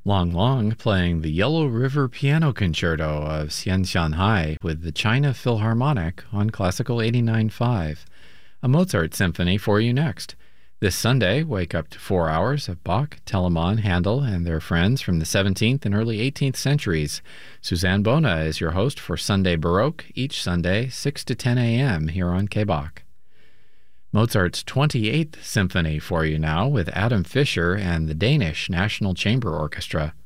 Lang Lang playing the Yellow River Piano Concerto of Xian Xianhai with the China Philharmonic on Classical 89.5. A Mozart symphony for you next. This Sunday, wake up to 4 hours of Bach, Telemann, Handel, and their friends from the 17th and early 18th centuries. Suzanne Bona is your host for Sunday Baroque, each Sunday, 6 to 10 a.m. here on K-Bach. Mozart's 28th Symphony for you now with Adam Fischer and the Danish National Chamber Orchestra.